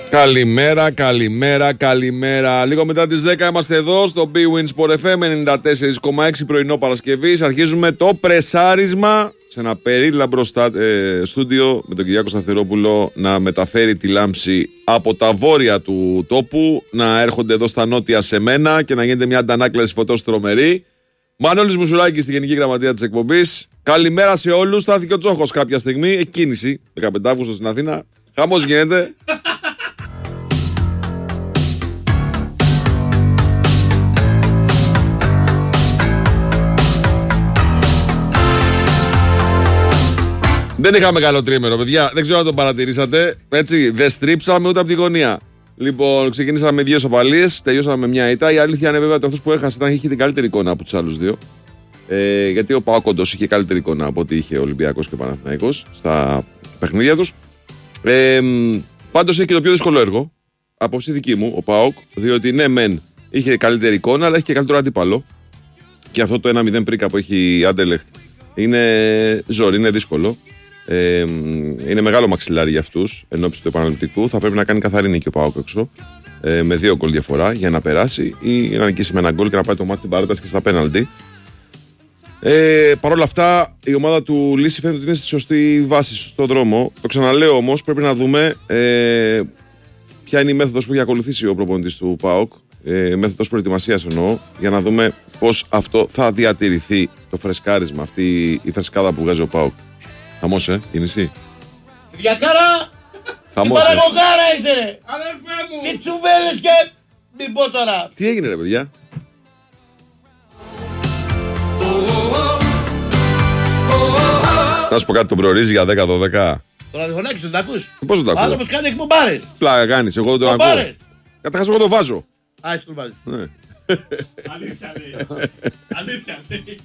Καλημέρα, καλημέρα, καλημέρα. Λίγο μετά τις 10 είμαστε εδώ στο B-Win Sport FM 94,6 πρωινό Παρασκευής. Αρχίζουμε το πρεσάρισμα σε ένα περίλαμπρο στούντιο με τον Κυριάκο Σταθερόπουλο να μεταφέρει τη λάμψη από τα βόρεια του τόπου, να έρχονται εδώ στα νότια σε μένα και να γίνεται μια αντανάκλαση φωτός τρομερή. Μανώλης Μουσουράκης στη Γενική Γραμματεία της εκπομπής. Καλημέρα σε όλους. Στάθηκε ο Τσόχος κάποια στιγμή. Εκκίνηση 15 Αύγουστο στην Αθήνα. Χαμός γίνεται. Δεν είχαμε καλό τρίμερο, παιδιά. Δεν ξέρω αν το παρατηρήσατε. Έτσι, δεν στρίψαμε ούτε από τη γωνία. Λοιπόν, ξεκινήσαμε με 2 ισοπαλίες, τελειώσαμε με μια ήττα. Η αλήθεια είναι βέβαια ότι αυτός που έχασε είχε την καλύτερη εικόνα από τους άλλους δύο. Γιατί ο ΠΑΟΚ όντως είχε καλύτερη εικόνα από ό,τι είχε ο Ολυμπιακός και ο Παναθηναϊκός στα παιχνίδια τους. Πάντως έχει και το πιο δύσκολο έργο. Απόψη δική μου, ο ΠΑΟΚ, διότι ναι, μεν είχε καλύτερη εικόνα, αλλά έχει και καλύτερο αντίπαλο. Και αυτό το 1-0 πρίκα που έχει η Άντερλεχτ είναι ζόρι, είναι δύσκολο. Είναι μεγάλο μαξιλάρι για αυτούς ενώπιση του επαναληπτικού. Θα πρέπει να κάνει καθαρή νίκη ο ΠΑΟΚ έξω με 2 γκολ διαφορά για να περάσει ή να νικήσει με 1 γκολ και να πάει το μάτι στην παράταση και στα πέναλτι. Παρ' όλα αυτά η ομάδα του Λύση φαίνεται ότι είναι στη σωστή βάση, στον δρόμο. Το ξαναλέω όμως, πρέπει να δούμε ποια είναι η μέθοδος που έχει ακολουθήσει ο προπονητής του ΠΑΟΚ, μέθοδος προετοιμασίας εννοώ, για να δούμε πώς αυτό θα διατηρηθεί το φρεσκάρισμα, αυτή η φρεσκάδα που βγάζει ο ΠΑΟΚ. Χαμός, κίνηση. Κυριακάρα! Χαμός, παραγωγάρα είστε ρε! Αδερφέ μου! Τι τσουβέλες και... Μην πω τώρα! Τι έγινε ρε παιδιά? Να σου πω κάτι, τον προορίζει για 10-12. Το ραδιοφωνάκι σου, τα ακούς? Πώς δεν τα ακούω? Άνθρωπος κάνει εκπομπάρες. Πλάκα κάνεις, εγώ δεν το ακούω. Εκπομπάρες. Καταρχάς εγώ το βάζω. Α, εσύ το βάζεις. Ναι. Αλήθεια λέει. Αλήθεια λέει.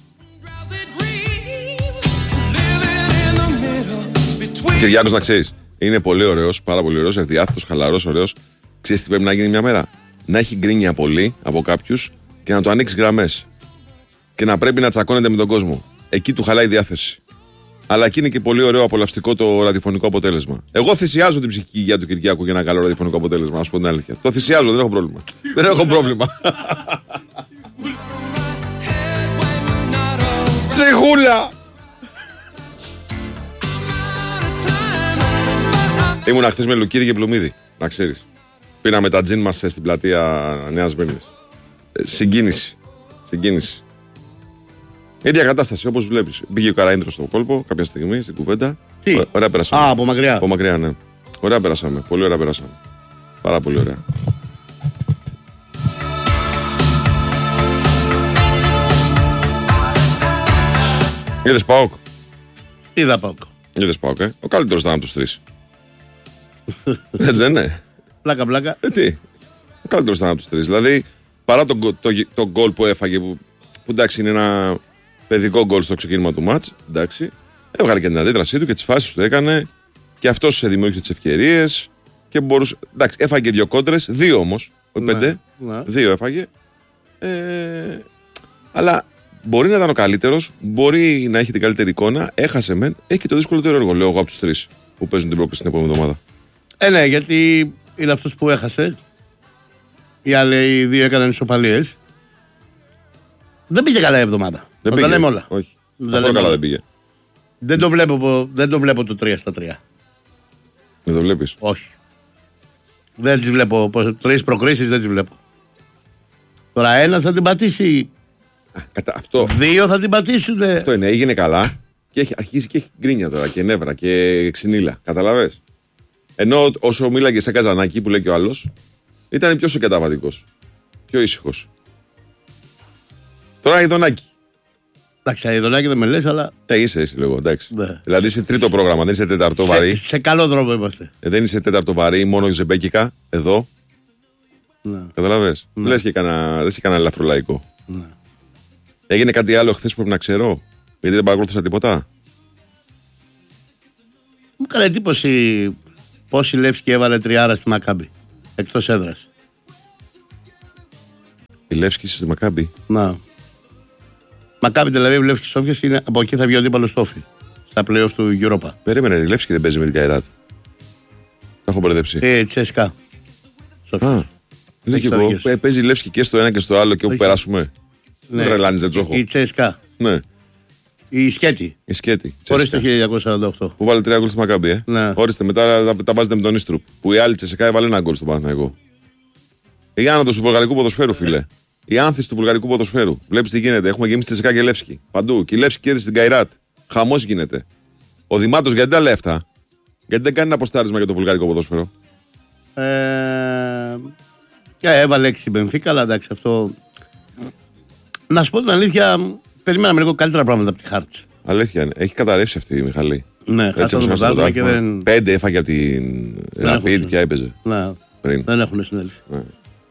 Κυριάκος, να ξέρεις, είναι πολύ ωραίος, πάρα πολύ ωραίος, ευδιάθετος, χαλαρός, ωραίος. Ξέρεις τι πρέπει να γίνει μια μέρα? Να έχει γκρίνια πολύ από κάποιους και να του ανοίξει γραμμές. Και να πρέπει να τσακώνεται με τον κόσμο. Εκεί του χαλάει η διάθεση. Αλλά εκεί είναι και πολύ ωραίο απολαυστικό το ραδιοφωνικό αποτέλεσμα. Εγώ θυσιάζω την ψυχική υγεία του Κυριάκου για ένα καλό ραδιοφωνικό αποτέλεσμα, να σου πω την αλήθεια. Το θυσιάζω, δεν έχω πρόβλημα. Δεν έχω πρόβλημα. Ψυχούλα! Ήμουνα χθες με Λουκίδη και Πλουμίδη, να ξέρεις. Πήραμε τα τζιν μας στην πλατεία Νέας Μπέρνης. Συγκίνηση. Συγκίνηση. Ίδια κατάσταση όπως βλέπεις. Πήγε ο Καραΐνδρος στο κόλπο κάποια στιγμή στην κουβέντα. Τι? Ωραία πέρασαμε. Α, από μακριά. Από μακριά, ναι. Ωραία πέρασαμε. Πολύ ωραία πέρασαμε. Πάρα πολύ ωραία. Είδες ΠΑΟΚ? Είδα ΠΑΟΚ. Είδες ΠΑΟΚ, Ο καλύτερος ήταν από τους 3. Έτσι δεν είναι? Πλάκα, πλάκα. Τι? Ο καλύτερος ήταν από τους 3. Δηλαδή, παρά το γκολ που έφαγε, που εντάξει είναι ένα παιδικό γκολ στο ξεκίνημα του μάτς, εντάξει, έβγαλε και την αντίδρασή του και τις φάσεις του έκανε και αυτός σε δημιούργησε τις ευκαιρίες και μπορούσε. Εντάξει, έφαγε 2 κόντρες, 2 όμως, όχι 5. Ναι. 2 έφαγε. Αλλά μπορεί να ήταν ο καλύτερος, μπορεί να έχει την καλύτερη εικόνα, έχασε μεν, έχει και το δυσκολότερο έργο, λέω εγώ, από τους 3 που παίζουν την πρόκληση την επόμενη εβδομάδα. Ναι, γιατί είναι αυτός που έχασε. Οι άλλοι 2 έκαναν ισοπαλίες. Δεν πήγε καλά η εβδομάδα. Δεν πήγε. Τα λέμε όλα. Όχι. Τα Αυτό καλά δεν πήγε. Δεν το βλέπω το 3 στα 3. Δεν το βλέπεις? Όχι. Δεν τις βλέπω. 3 προκρίσεις δεν τις βλέπω. Τώρα 1 θα την πατήσει. Αυτό. 2 θα την πατήσουν. Αυτό είναι. Έγινε καλά και αρχίζει και έχει γκρίνια τώρα και νεύρα και ξυνήλα. Καταλαβες? Ενώ όσο μίλαγε σε καζανάκι που λέει και ο άλλος, ήταν πιο συγκαταβατικός. Πιο ήσυχος. Τώρα Ιδονάκη. Εντάξει, Ιδονάκη δεν με λες, αλλά. Είσαι εσύ λίγο, εντάξει. Ναι. Δηλαδή είσαι 3ο πρόγραμμα, δεν είσαι 4ο βαρύ. Σε καλό δρόμο είμαστε. Δεν είσαι 4ο βαρύ, μόνο ζεμπέκικα, εδώ. Ναι. Καταλαβες? Ναι. Λες και κανένα ελαφρολαϊκό. Ναι. Έγινε κάτι άλλο χθες που πρέπει να ξέρω, γιατί δεν παρακολούθησα τίποτα. Μου έκανε εντύπωση πόση Λεύσκη έβαλε 3 στη Μακάμπη. Εκτός έδρας. Η Λεύσκη στη Μακάμπη. Να. Μακάμπη Τελαβίβ, Λεύσκη Σόφια, είναι από εκεί θα βγει ο αντίπαλο Στόφι. Στα playoff του Europa. Περίμενε, η Λεύσκη δεν παίζει με την Καϊράτ. Τα έχω μπερδέψει. Τσέσκα. Α, λέω και εγώ. Παίζει Λεύσκη και στο ένα και στο άλλο και όπου περάσουμε. Ναι. Τρελάνιζε Τζόχο. Η Τσέσκα. Ναι. Η Σκέτη. Η Σκέτη. Χωρίς το 1948. Που βάλε 3 γκολ στη Μακάμπη, Ναι. Ορίστε, μετά τα βάζετε με τον Ίστρουπ. Που η άλλη Τσεσεκά έβαλε ένα γκολ στον Παναθηναϊκό. Η άνοδος του βουλγαρικού ποδοσφαίρου, φίλε. Η άνθηση του βουλγαρικού ποδοσφαίρου. Βλέπεις τι γίνεται. Έχουμε γεμίσει Τσεσεκά και Λεύσκη. Παντού. Και η Λεύσκη κέρδισε στην Καϊράτ. Χαμός γίνεται. Ο Δημάτος γιατί τα λέει αυτά. Γιατί δεν κάνει ένα αποστάρισμα για το βουλγαρικό ποδόσφαιρο. Και έβαλε 6 η Μπενφίκα, αλλά εντάξει αυτό. Να σου πω την αλήθεια, περιμέναμε λίγο καλύτερα πράγματα από τη Χάρτς. Αλήθεια είναι. Έχει καταρρεύσει αυτή η Μιχαλή. Ναι, Έτσι αυτό όπως το χάσε το πρωτάθλημα και πρωτάθλημα. δεν. 5 έφαγε από την Rapid και έπαιζε. Ναι, Πριν. δεν έχουν συνέλθει. Ναι.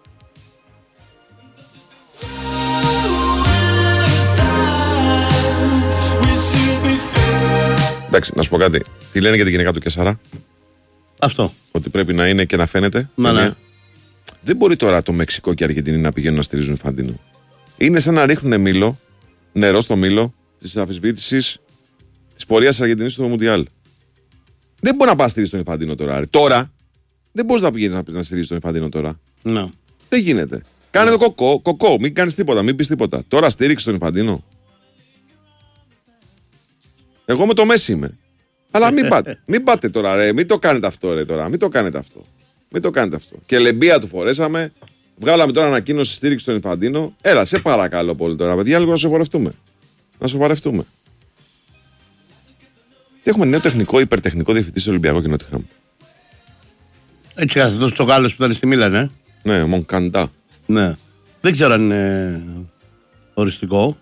Εντάξει, να σου πω κάτι. Τι λένε για την γυναίκα του Κεσάρα. Αυτό. Ότι πρέπει να είναι και να φαίνεται. Ναι, ναι. Δεν μπορεί τώρα το Μεξικό και η Αργεντινή να πηγαίνουν να στηρίζουν Φαντίνο. Είναι σαν να ρίχνουν μήλο, νερό στο μήλο τη αμφισβήτηση τη πορεία τη Αργεντινή στο Μουντιάλ. Δεν μπορεί να πα να στηρίζει τον Φαντίνο τώρα. Τώρα δεν μπορεί να πηγαίνει να στηρίζει τον Φαντίνο τώρα. Ναι. Δεν γίνεται. Κάνε το κοκό, μην κάνει τίποτα, μην πει τίποτα. Τώρα στήριξε τον Ιφαντίνο. Εγώ με το Μέση είμαι. Αλλά μην πάτε τώρα, ρε. Μην το κάνετε αυτό, ρε. Τώρα. Μην το κάνετε αυτό. Και λεμπία του φορέσαμε. Βγάλαμε τώρα ανακοίνωση στήριξη στον Ιφαντίνο. Έλα, σε παρακαλώ πολύ τώρα, παιδιά, λίγο να σοβαρευτούμε. Τι έχουμε νέο τεχνικό, υπερτεχνικό διευθυντή στο Ολυμπιακό και Νότιχαμ. Έτσι καθετός το Γάλλος που ήταν στη Μίλαν, Ναι, Μονκαντά. Ναι. Δεν ξέρω αν είναι οριστικό.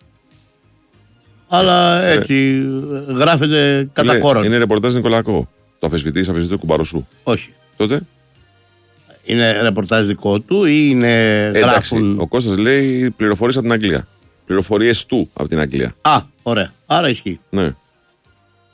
Αλλά έτσι γράφεται κατά κόρον. Είναι ρεπορτάζ Νικολακό. Το αφισβητεί το κουμπαροσού. Όχι. Τότε. Είναι ρεπορτάζ δικό του ή είναι γράφουν. Ο Κώστας λέει πληροφορίες από την Αγγλία. Πληροφορίες του από την Αγγλία. Α, ωραία. Άρα ισχύει. Ναι.